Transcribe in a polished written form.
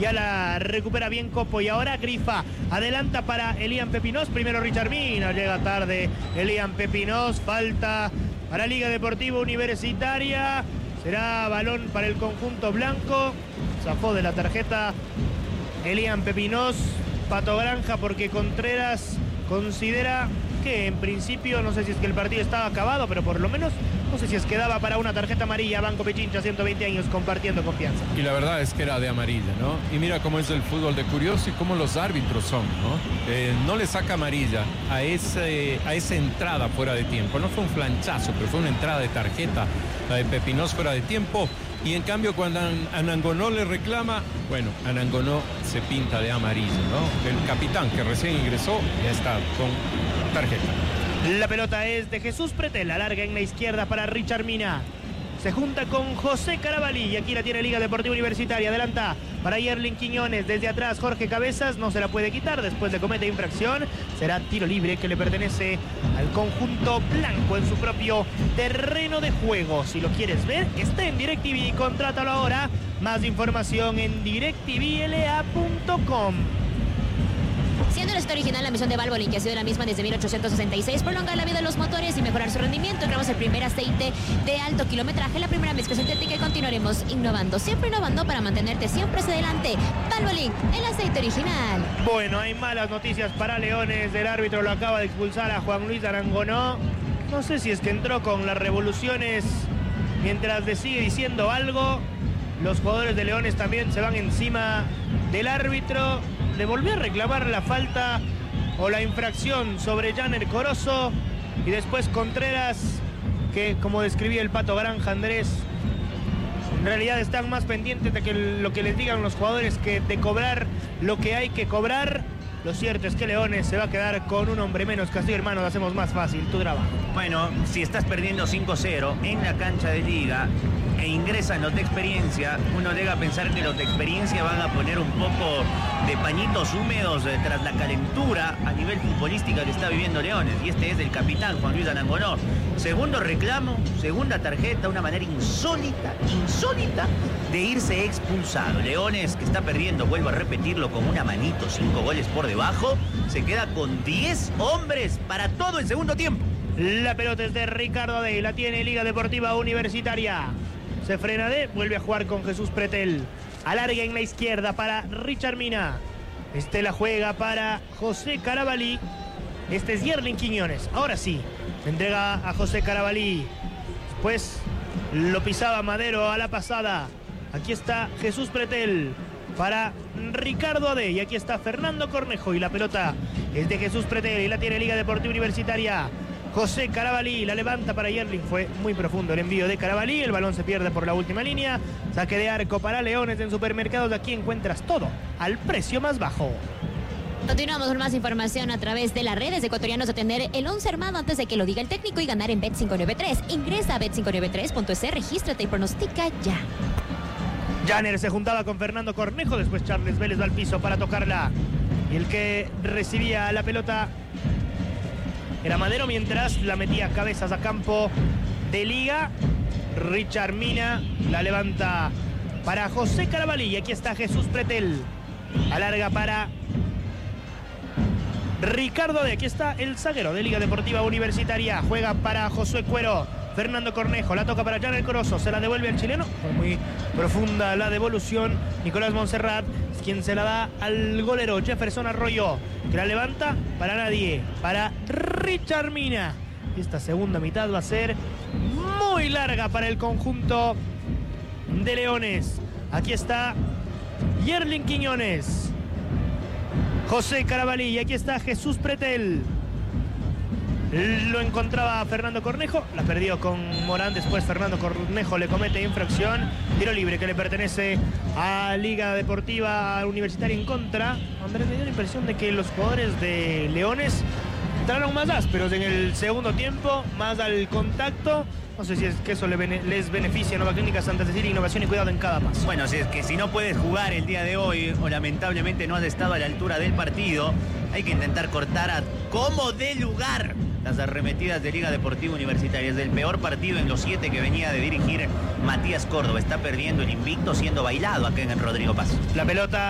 Ya la recupera bien Copo y ahora Grifa. Adelanta para Elian Pepinos. Primero Richard Mina. Llega tarde Elian Pepinos. Falta para Liga Deportiva Universitaria. Será balón para el conjunto blanco. Zafó de la tarjeta Elian Pepinos. Pato Granja porque Contreras considera que en principio, no sé si es que el partido estaba acabado, pero por lo menos no sé si es que daba para una tarjeta amarilla. Banco Pichincha, 120 años compartiendo confianza. Y la verdad es que era de amarilla, ¿no? Y mira cómo es el fútbol de curioso y cómo los árbitros son, ¿no? No le saca amarilla a esa entrada fuera de tiempo. No fue un flanchazo, pero fue una entrada de tarjeta, la de Pepinos fuera de tiempo. Y en cambio cuando Anangonó le reclama, bueno, Anangonó se pinta de amarillo, ¿no? El capitán que recién ingresó ya está con tarjeta. La pelota es de Jesús Pretel, la larga en la izquierda para Richard Mina. Se junta con José Carabalí y aquí la tiene Liga Deportiva Universitaria. Adelanta para Yerlin Quiñones. Desde atrás Jorge Cabezas no se la puede quitar. Después de comete infracción. Será tiro libre que le pertenece al conjunto blanco en su propio terreno de juego. Si lo quieres ver, está en DirecTV. Contrátalo ahora. Más información en directvla.com. Siendo el estado original la misión de Valvoline, que ha sido la misma desde 1866, prolongar la vida de los motores y mejorar su rendimiento. Creamos el primer aceite de alto kilometraje, la primera mezcla sintética y continuaremos innovando, siempre innovando para mantenerte siempre hacia adelante. Valvoline, el aceite original. Bueno, hay malas noticias para Leones. El árbitro lo acaba de expulsar a Juan Luis Arangonó. No sé si es que entró con las revoluciones mientras le sigue diciendo algo. Los jugadores de Leones también se van encima del árbitro. Le volvió a reclamar la falta o la infracción sobre Janer Corozo. Y después Contreras, que como describía el Pato Granja, Andrés, en realidad están más pendientes de que lo que les digan los jugadores que de cobrar lo que hay que cobrar. Lo cierto es que Leones se va a quedar con un hombre menos. Castillo, hermano, lo hacemos más fácil tu trabajo. Bueno, si estás perdiendo 5-0 en la cancha de Liga e ingresan los de experiencia, uno llega a pensar que los de experiencia van a poner un poco de pañitos húmedos tras la calentura a nivel futbolística que está viviendo Leones. Y este es el capitán, Juan Luis Arangonó. Segundo reclamo, segunda tarjeta, una manera insólita de irse expulsado. Leones, que está perdiendo, vuelvo a repetirlo, con una manito, 5 goles por debajo, se queda con 10 hombres para todo el segundo tiempo. La pelota es de Ricardo Adey, la tiene Liga Deportiva Universitaria. Se frena de, vuelve a jugar con Jesús Pretel. Alarga en la izquierda para Richard Mina. Este la juega para José Carabalí. Este es Yerlin Quiñones. Ahora sí, entrega a José Carabalí. Después lo pisaba Madero a la pasada. Aquí está Jesús Pretel para Ricardo Adey. Y aquí está Fernando Cornejo. Y la pelota es de Jesús Pretel y la tiene Liga Deportiva Universitaria. José Carabalí la levanta para Yerlin. Fue muy profundo el envío de Carabalí. El balón se pierde por la última línea. Saque de arco para Leones. En Supermercados aquí encuentras todo al precio más bajo. Continuamos con más información a través de las redes. Ecuatorianos a tener el 11 armado antes de que lo diga el técnico y ganar en Bet593. Ingresa a bet593.es, regístrate y pronostica ya. Janer se juntaba con Fernando Cornejo. Después Charles Vélez va al piso para tocarla. Y el que recibía la pelota era Madero, mientras la metía Cabezas a campo de Liga. Richard Mina la levanta para José Carabalí. Y aquí está Jesús Pretel. Alarga para Ricardo de. Aquí está el zaguero de Liga Deportiva Universitaria. Juega para Josué Cuero. Fernando Cornejo la toca para Janer Corozo. Se la devuelve al chileno. Fue muy profunda la devolución. Nicolás Montserrat es quien se la da al golero Jefferson Arroyo, que la levanta para nadie, para Richard Mina. Esta segunda mitad va a ser muy larga para el conjunto de Leones. Aquí está Yerlin Quiñones, José Carabalí y aquí está Jesús Pretel. Lo encontraba Fernando Cornejo, la perdió con Morán. Después Fernando Cornejo le comete infracción. Tiro libre que le pertenece a Liga Deportiva Universitaria en contra. Andrés, me dio la impresión de que los jugadores de Leones entraron más ásperos en el segundo tiempo, más al contacto. No sé si es que eso les beneficia a Nueva Clínica Santa Cecilia. Innovación y cuidado en cada paso. Bueno, si es que si no puedes jugar el día de hoy o lamentablemente no has estado a la altura del partido, hay que intentar cortar a como de lugar las arremetidas de Liga Deportiva Universitaria. Es el peor partido en los 7 que venía de dirigir Matías Córdoba. Está perdiendo el invicto siendo bailado acá en el Rodrigo Paz. La pelota